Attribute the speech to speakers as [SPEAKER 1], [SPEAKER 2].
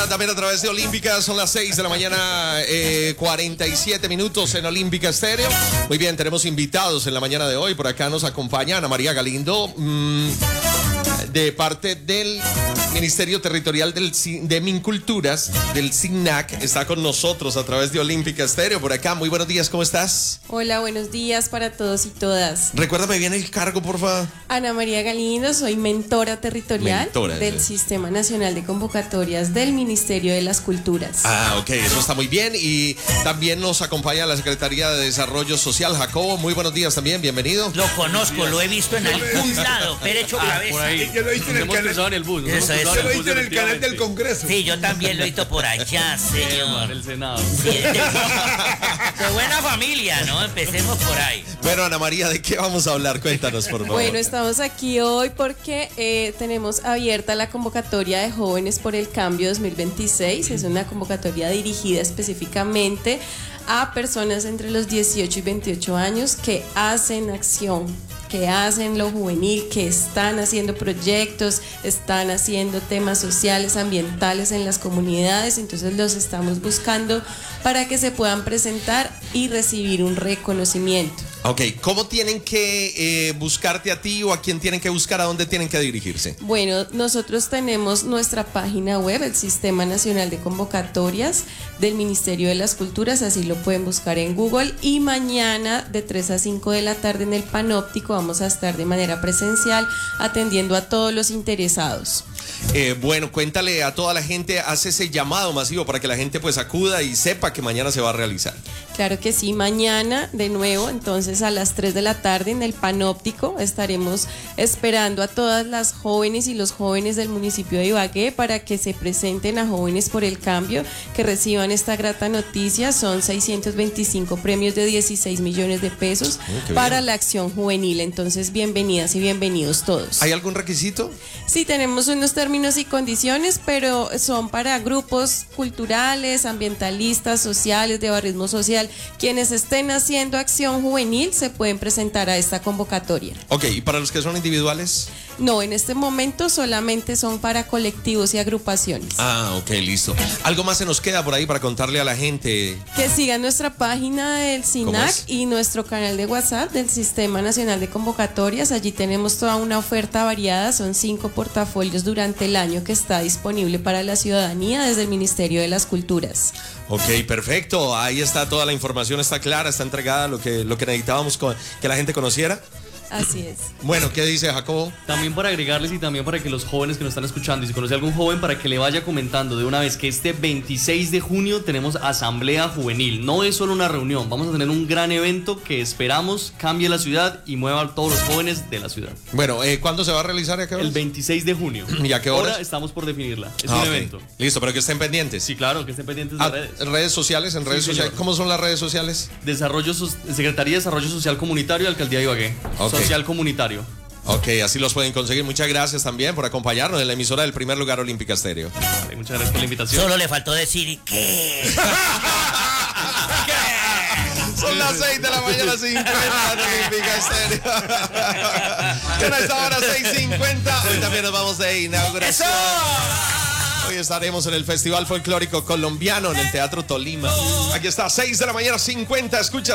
[SPEAKER 1] También a través de Olímpica, son las 6 de la mañana, 47 minutos en Olímpica Estéreo. Muy bien, tenemos invitados en la mañana de hoy. Por acá nos acompaña Ana María Galindo, de parte del Ministerio Territorial de Minculturas, del SINAC. Está con nosotros a través de Olímpica Estéreo. Por acá, muy buenos días, ¿cómo estás?
[SPEAKER 2] Hola, buenos días para todos y todas.
[SPEAKER 1] Recuérdame bien el cargo, por favor.
[SPEAKER 2] Ana María Galindo, soy mentora territorial del Sistema Nacional de Convocatorias del Ministerio de las Culturas.
[SPEAKER 1] Ah, ok, eso está muy bien. Y también nos acompaña la Secretaría de Desarrollo Social, Jacobo. Muy buenos días también, bienvenido.
[SPEAKER 3] Lo conozco, lo he visto en algún lado, derecho cabeza.
[SPEAKER 4] Por ahí.
[SPEAKER 5] Yo lo he visto en el canal.
[SPEAKER 4] En el bus.
[SPEAKER 3] Eso es.
[SPEAKER 5] Yo lo he visto en el canal del Congreso.
[SPEAKER 3] Sí, yo también lo he visto por allá, señor.
[SPEAKER 4] El Senado.
[SPEAKER 3] Sí, de buena familia, ¿no? Empecemos por ahí.
[SPEAKER 1] Bueno, Ana María, ¿de qué vamos a hablar? Cuéntanos, por favor.
[SPEAKER 2] Bueno, estamos aquí hoy porque tenemos abierta la convocatoria de Jóvenes por el Cambio 2026. Es una convocatoria dirigida específicamente a personas entre los 18 y 28 años que hacen acción, que hacen lo juvenil, que están haciendo proyectos, están haciendo temas sociales, ambientales en las comunidades. Entonces los estamos buscando para que se puedan presentar y recibir un reconocimiento.
[SPEAKER 1] Ok, ¿cómo tienen que buscarte a ti o a quién tienen que buscar, a dónde tienen que dirigirse?
[SPEAKER 2] Bueno, nosotros tenemos nuestra página web, el Sistema Nacional de Convocatorias del Ministerio de las Culturas, así lo pueden buscar en Google. Y mañana de 3 a 5 de la tarde en el Panóptico vamos a estar de manera presencial atendiendo a todos los interesados.
[SPEAKER 1] Bueno, cuéntale a toda la gente, haz ese llamado masivo para que la gente pues acuda y sepa que mañana se va a realizar.
[SPEAKER 2] Claro que sí, mañana de nuevo, entonces a las 3 de la tarde en el Panóptico estaremos esperando a todas las jóvenes y los jóvenes del municipio de Ibagué para que se presenten a Jóvenes por el Cambio, que reciban esta grata noticia. Son 625 premios de 16 millones de pesos para la acción juvenil. Entonces, bienvenidas y bienvenidos todos.
[SPEAKER 1] ¿Hay algún requisito?
[SPEAKER 2] Sí, tenemos unos términos y condiciones, pero son para grupos culturales, ambientalistas, sociales, de barrismo social. Quienes estén haciendo acción juvenil se pueden presentar a esta convocatoria.
[SPEAKER 1] Ok, ¿y para los que son individuales?
[SPEAKER 2] No, en este momento solamente son para colectivos y agrupaciones.
[SPEAKER 1] Ah, ok, listo. ¿Algo más se nos queda por ahí para contarle a la gente?
[SPEAKER 2] Que sigan nuestra página del SINAC y nuestro canal de WhatsApp del Sistema Nacional de Convocatorias. Allí tenemos toda una oferta variada, son 5 portafolios durante el año que está disponible para la ciudadanía desde el Ministerio de las Culturas.
[SPEAKER 1] Ok, perfecto. Ahí está toda la información, está clara, está entregada, lo que necesitábamos que la gente conociera.
[SPEAKER 2] Así es.
[SPEAKER 1] Bueno, ¿qué dice Jacobo?
[SPEAKER 4] También para agregarles y también para que los jóvenes que nos están escuchando, y si conoce a algún joven, para que le vaya comentando de una vez que este 26 de junio tenemos asamblea juvenil. No es solo una reunión, vamos a tener un gran evento que esperamos cambie la ciudad y mueva a todos los jóvenes de la ciudad.
[SPEAKER 1] Bueno, ¿cuándo se va a realizar? ¿Y a qué horas?
[SPEAKER 4] El 26 de junio.
[SPEAKER 1] ¿Y a qué horas?
[SPEAKER 4] Ahora estamos por definirla. Es un
[SPEAKER 1] ok.
[SPEAKER 4] evento.
[SPEAKER 1] Listo, pero que estén pendientes.
[SPEAKER 4] Sí, claro, que estén pendientes de redes.
[SPEAKER 1] ¿Redes sociales? ¿En redes sociales?
[SPEAKER 4] Señor.
[SPEAKER 1] ¿Cómo son las redes sociales?
[SPEAKER 4] Secretaría de Desarrollo Social Comunitario, Alcaldía de Ibagué.
[SPEAKER 1] Ok.
[SPEAKER 4] Social Comunitario.
[SPEAKER 1] Ok, así los pueden conseguir. Muchas gracias también por acompañarnos en la emisora del primer lugar Olímpica Estéreo.
[SPEAKER 4] Vale, muchas gracias por la invitación.
[SPEAKER 3] Solo le faltó decir ¿qué?
[SPEAKER 1] Son las 6 de la mañana, 50 de Olímpica Estéreo. En esta hora 6:50. Hoy también nos vamos de inauguración. Hoy estaremos en el Festival Folclórico Colombiano en el Teatro Tolima. Aquí está, 6 de la mañana, 50. Escucha.